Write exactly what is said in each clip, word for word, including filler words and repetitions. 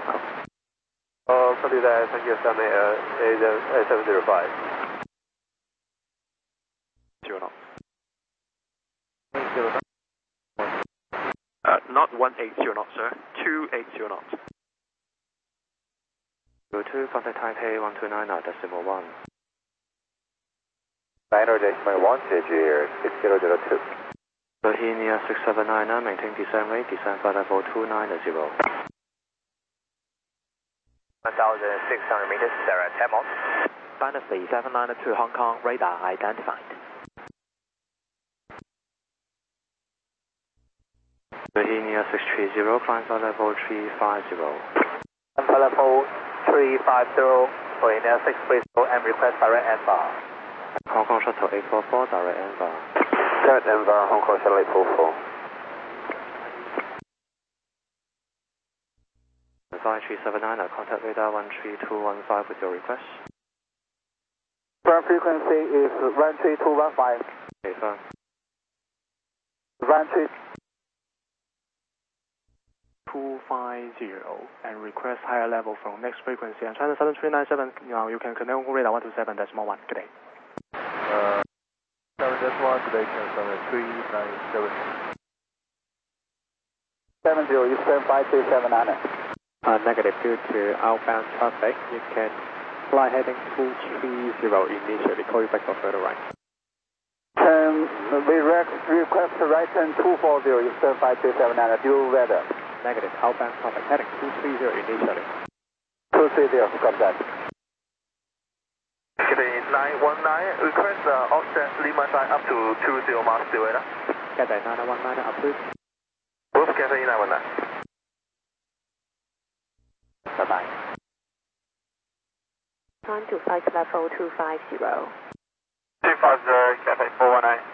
Hong Kong. Oh, copy that. Thank you, Summit A seven zero five. Zero knots. eight zero knots. Uh, not one eight zero knots, sir. two eight zero knots. Go to contact Taipei one two nine decimal one. niner decimal one, J G here, six zero zero two. Bohemia six seven nine, maintain descent rate, descent flight level two nine zero. one thousand six hundred meters, Sarah, ten knots. Dynasty seven nine two Hong Kong, radar identified. Bohemia six three zero, climb flight level three five zero. Climb flight level three five zero, Bohemia six three zero, and request direct N bar. Hong Kong Shuttle eight four four, direct N bar. Direct N bar, Hong Kong Shuttle eight four four. five three seven nine, contact radar one three two one five with your request. Current frequency is one three two one five. Okay, firm. one three two five zero and request higher level from next frequency. And China seven three nine seven, now you can connect radar one two seven decimal one. Good day. Uh, seven decimal one, today can seven three nine seven. seven zero, Eastern five three seven nine. Uh, negative, due to outbound traffic, you can fly heading two three zero initially, call you back for further right. Um, we request right turn two four zero, Eastern five three seven nine, dual weather. Negative, outbound traffic heading two three zero initially. two three zero, contact. Getting nine one nine, request uh, offset Lima side up to two zero miles per hour. Cathay nine one nine, approved. Both Cathay nine one nine. Bye bye. Time to flight level two five zero. two five zero, Cathay four one nine.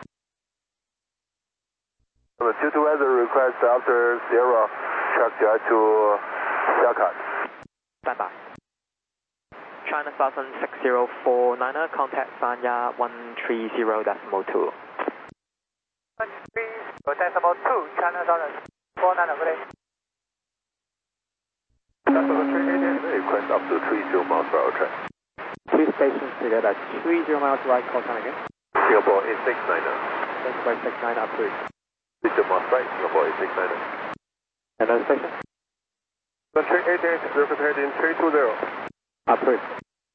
The two two weather request after Sierra track to Shaka. Stand by. China Southern six zero four nine, contact Sanya one three zero decimal two. one three zero decimal two, China Southern four nine, good day. Request up to three zero miles per hour track. Two stations together, three zero miles right, call time again. Singapore eight six nine. Singapore six nine, approved. three zero miles right, Singapore eight six nine. Another station? one three eight eight, we're prepared in three two zero. Approved.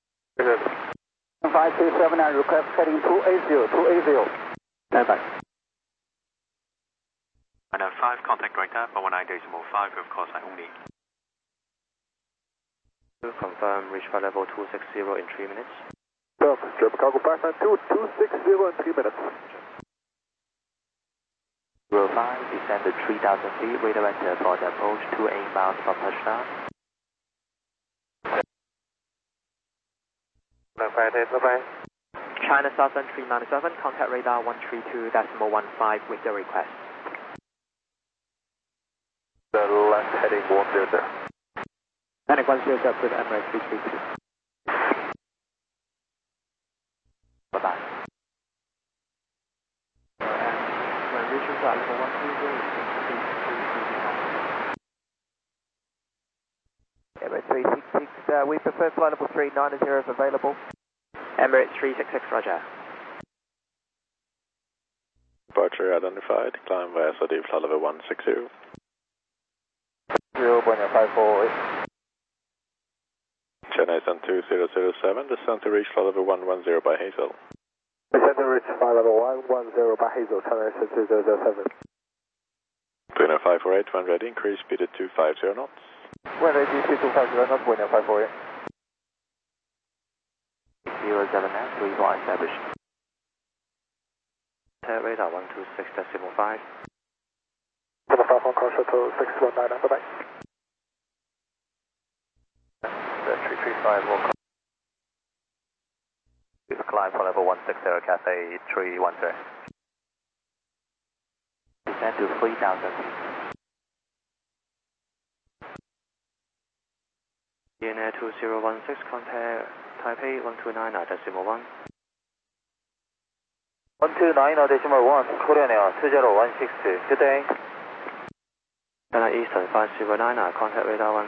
five three seven nine, request heading two eight zero, two eight zero. Stand by. And then five, contact radar one one nine decimal five with call sign only. To confirm, reach flight level two six zero in three minutes. So, German cargo partner two two six zero in three minutes. zero five, descend to three thousand feet, redirect for the approach two eight miles from touchdown. Bye-bye. China Southern three nine seven, contact radar one three two decimal one five with the request. The left heading one zero zero. Heading one zero zero, approved, Emirates three three two. Bye-bye. And when reaching flight level one three zero, Emirates three six six, uh, we prefer flight level three nine zero if available. Emirates three six six, roger. Departure identified, climb via S O D flight level one six zero. zero point five four eight. China is on two zero zero seven, descend to reach flight level one one zero by Hazel. Descend to reach flight level one one zero by Hazel, China is two zero zero seven. Twin five four eight, when ready, increase speed to two five zero knots. When ready, two five zero knots, point five four eight. zero seven nine, three one established. Contact radar one two six decimal five. Number five, Hong Kong Shuttle six one nine, bye-bye. three three five, welcome. Climb for level one six zero, Cathay three one zero. Descend to three thousand feet. D N A two zero one six, contact Taipei one two nine decimal one. one two nine decimal one, Korean Air two zero one six two, good day. China Eastern five zero nine, contact radar one